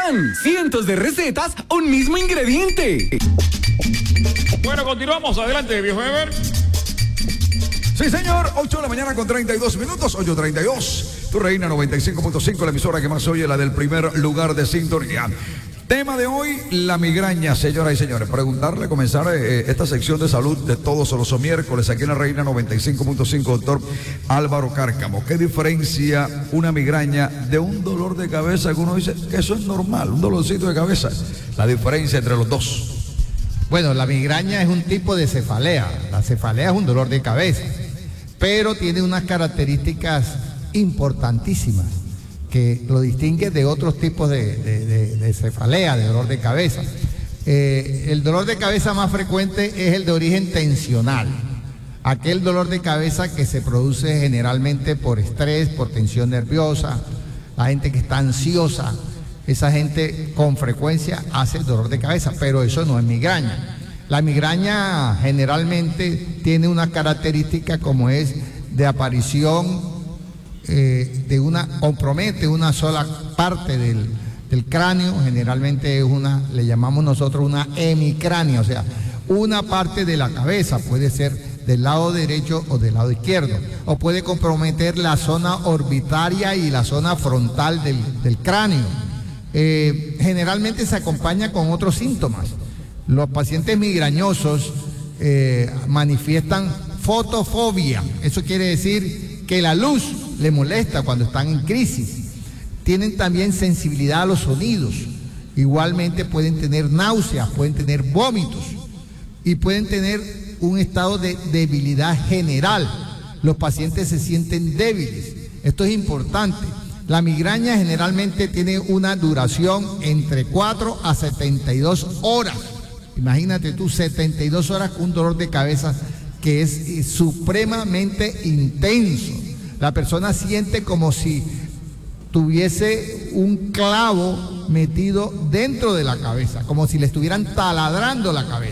¡Tan! Cientos de recetas, un mismo ingrediente. Bueno, continuamos. Adelante, viejo Ever. Sí, señor. 8 de la mañana con 32 minutos. 8:32. Tu Reina 95.5, la emisora que más oye, la del primer lugar de sintonía. Tema de hoy, la migraña, señoras y señores. Preguntarle, comenzar esta sección de salud de todos los miércoles aquí en la Reina 95.5, doctor Álvaro Cárcamo. ¿Qué diferencia una migraña de un dolor de cabeza que uno dice que eso es normal, un dolorcito de cabeza? La diferencia entre los dos. Bueno, la migraña es un tipo de cefalea. La cefalea es un dolor de cabeza, pero tiene unas características importantísimas que lo distingue de otros tipos de cefalea, de dolor de cabeza. El dolor de cabeza más frecuente es el de origen tensional, aquel dolor de cabeza que se produce generalmente por estrés, por tensión nerviosa, la gente que está ansiosa, esa gente con frecuencia hace dolor de cabeza, pero eso no es migraña. La migraña generalmente tiene una característica como es de aparición compromete una sola parte del cráneo, generalmente es le llamamos nosotros una hemicrania, o sea, una parte de la cabeza, puede ser del lado derecho o del lado izquierdo, o puede comprometer la zona orbitaria y la zona frontal del cráneo. Generalmente se acompaña con otros síntomas. Los pacientes migrañosos manifiestan fotofobia, eso quiere decir que la luz le molesta cuando están en crisis. Tienen también sensibilidad a los sonidos. Igualmente pueden tener náuseas, pueden tener vómitos y pueden tener un estado de debilidad general. Los pacientes se sienten débiles. Esto es importante. La migraña generalmente tiene una duración entre 4 a 72 horas. Imagínate tú, 72 horas con un dolor de cabeza que es supremamente intenso. La persona siente como si tuviese un clavo metido dentro de la cabeza, como si le estuvieran taladrando la cabeza.